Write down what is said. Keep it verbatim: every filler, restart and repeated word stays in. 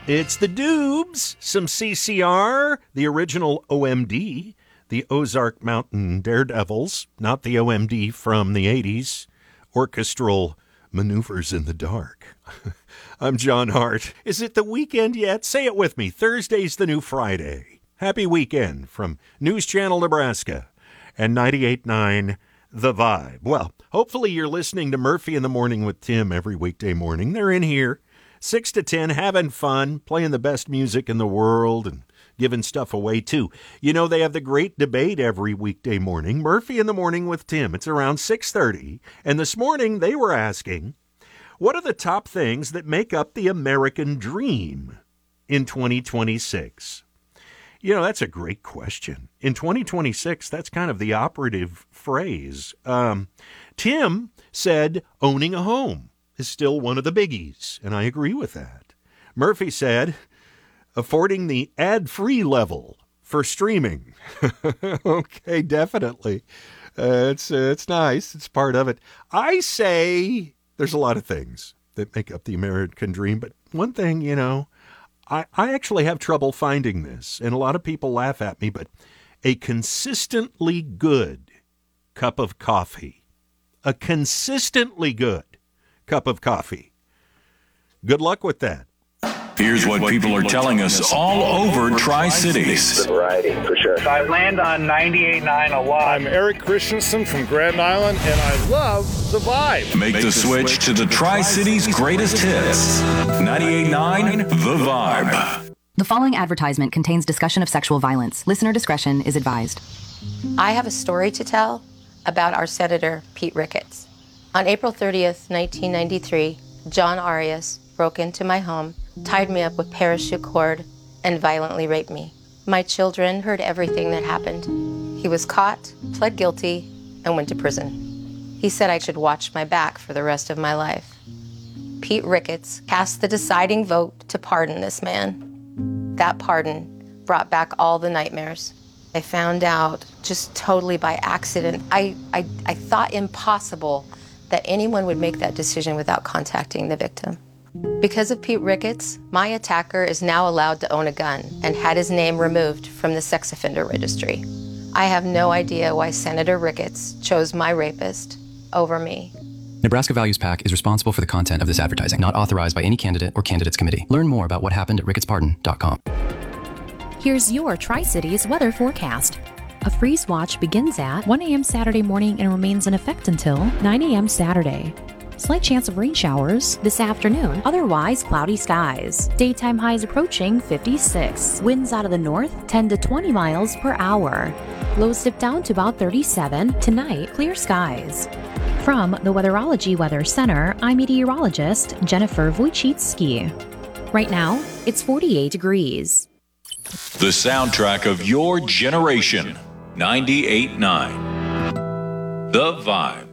It's the Doobs, some C C R, the original O M D, the Ozark Mountain Daredevils, not the O M D from the eighties, Orchestral Maneuvers in the Dark. I'm John Hart. Is it the weekend yet? Say it with me. Thursday's the new Friday. Happy weekend from News Channel Nebraska and ninety-eight point nine The Vibe. Well, hopefully you're listening to Murphy in the Morning with Tim every weekday morning. They're in here, six to ten, having fun, playing the best music in the world and giving stuff away, too. You know, they have the great debate every weekday morning, Murphy in the Morning with Tim. It's around six thirty. And this morning they were asking, what are the top things that make up the American dream in twenty twenty-six? You know, that's a great question. In twenty twenty-six, that's kind of the operative phrase. Um, Tim said owning a home is still one of the biggies, and I agree with that. Murphy said affording the ad-free level for streaming. Okay, definitely. Uh, it's, uh, it's nice. It's part of it. I say there's a lot of things that make up the American dream, but one thing, you know, I, I actually have trouble finding this, and a lot of people laugh at me, but a consistently good cup of coffee. A consistently good cup of coffee. Good luck with that. Here's what people are telling us all over Tri-Cities. Variety, for sure. I land on ninety-eight point nine a lot. I'm Eric Christensen from Grand Island, and I love the vibe. Make the switch to the Tri-Cities' greatest hits. ninety-eight point nine The Vibe. The following advertisement contains discussion of sexual violence. Listener discretion is advised. I have a story to tell about our Senator Pete Ricketts. On April thirtieth, nineteen ninety-three, John Arias broke into my home, tied me up with parachute cord, and violently raped me. My children heard everything that happened. He was caught, pled guilty, and went to prison. He said I should watch my back for the rest of my life. Pete Ricketts cast the deciding vote to pardon this man. That pardon brought back all the nightmares. I found out just totally by accident. I, I, I thought impossible that anyone would make that decision without contacting the victim. Because of Pete Ricketts, my attacker is now allowed to own a gun and had his name removed from the sex offender registry. I have no idea why Senator Ricketts chose my rapist over me. Nebraska Values PAC is responsible for the content of this advertising, not authorized by any candidate or candidates committee. Learn more about what happened at ricketts pardon dot com. Here's your Tri-Cities weather forecast. A freeze watch begins at one a.m. Saturday morning and remains in effect until nine a.m. Saturday. Slight chance of rain showers this afternoon, otherwise cloudy skies. Daytime highs approaching fifty-six. Winds out of the north ten to twenty miles per hour. Lows dip down to about thirty-seven. Tonight, clear skies. From the Weatherology Weather Center, I'm meteorologist Jennifer Wojcicki. Right now, it's forty-eight degrees. The soundtrack of your generation. ninety-eight point nine The Vibe.